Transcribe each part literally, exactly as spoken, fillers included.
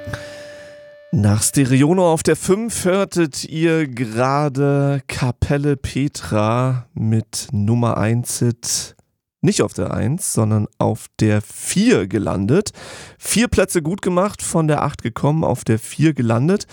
Nach Stereono auf der fünf hörtet ihr gerade Kapelle Petra mit Nummer eins Hit. Nicht auf der eins, sondern auf der vier gelandet. Vier Plätze gut gemacht, von der acht gekommen, auf der vier gelandet.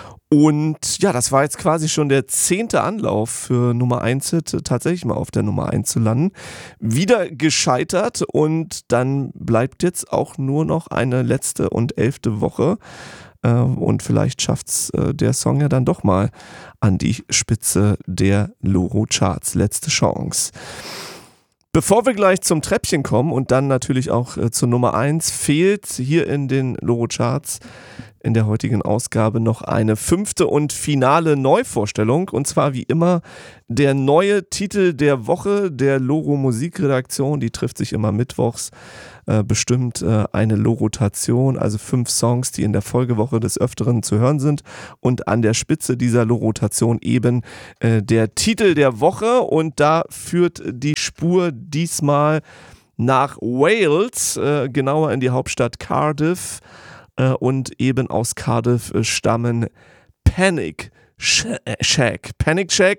Und ja, das war jetzt quasi schon der zehnte Anlauf für Nummer eins Hit, tatsächlich mal auf der Nummer eins zu landen. Wieder gescheitert und dann bleibt jetzt auch nur noch eine letzte und elfte Woche. Und vielleicht schafft's äh, der Song ja dann doch mal an die Spitze der Loro-Charts. Letzte Chance. Bevor wir gleich zum Treppchen kommen und dann natürlich auch äh, zur Nummer eins, fehlt hier in den Loro-Charts in der heutigen Ausgabe noch eine fünfte und finale Neuvorstellung. Und zwar wie immer der neue Titel der Woche der Loro Musikredaktion. Die trifft sich immer mittwochs. Äh, bestimmt äh, eine Lorotation, also fünf Songs, die in der Folgewoche des Öfteren zu hören sind. Und an der Spitze dieser Lorotation eben äh, der Titel der Woche. Und da führt die Spur diesmal nach Wales, äh, genauer in die Hauptstadt Cardiff. Und eben aus Cardiff stammen Panic Shack. Panic Shack,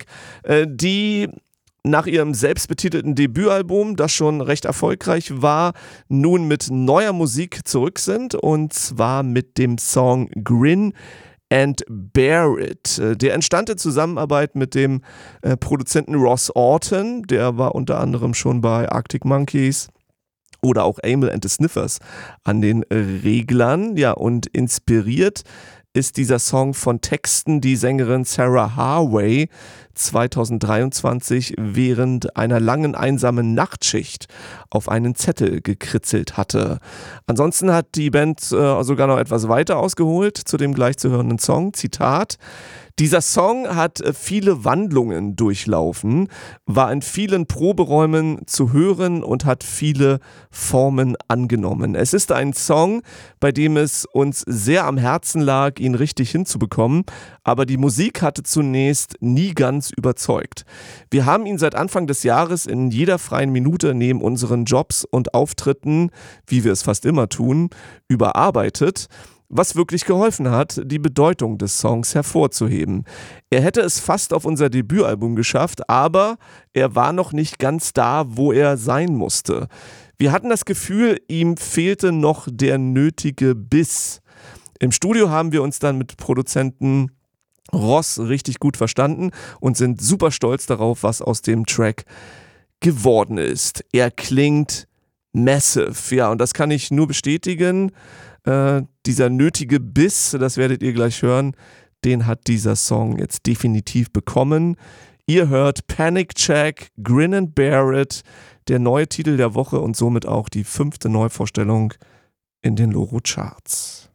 die nach ihrem selbstbetitelten Debütalbum, das schon recht erfolgreich war, nun mit neuer Musik zurück sind. Und zwar mit dem Song Grin and Bear It. Der entstand in Zusammenarbeit mit dem Produzenten Ross Orton. Der war unter anderem schon bei Arctic Monkeys oder auch Amyl and the Sniffers an den Reglern. Ja, und inspiriert ist dieser Song von Texten, die Sängerin Sarah Harvey zweitausenddreiundzwanzig während einer langen einsamen Nachtschicht auf einen Zettel gekritzelt hatte. Ansonsten hat die Band äh, sogar noch etwas weiter ausgeholt zu dem gleich zu hörenden Song. Zitat: Dieser Song hat viele Wandlungen durchlaufen, war in vielen Proberäumen zu hören und hat viele Formen angenommen. Es ist ein Song, bei dem es uns sehr am Herzen lag, ihn richtig hinzubekommen, aber die Musik hatte zunächst nie ganz überzeugt. Wir haben ihn seit Anfang des Jahres in jeder freien Minute neben unseren Jobs und Auftritten, wie wir es fast immer tun, überarbeitet, was wirklich geholfen hat, die Bedeutung des Songs hervorzuheben. Er hätte es fast auf unser Debütalbum geschafft, aber er war noch nicht ganz da, wo er sein musste. Wir hatten das Gefühl, ihm fehlte noch der nötige Biss. Im Studio haben wir uns dann mit Produzenten Ross richtig gut verstanden und sind super stolz darauf, was aus dem Track geworden ist. Er klingt massive, ja, und das kann ich nur bestätigen. Äh, dieser nötige Biss, das werdet ihr gleich hören, den hat dieser Song jetzt definitiv bekommen. Ihr hört Panic Shack, Grin and Bear It, der neue Titel der Woche und somit auch die fünfte Neuvorstellung in den Loro Charts.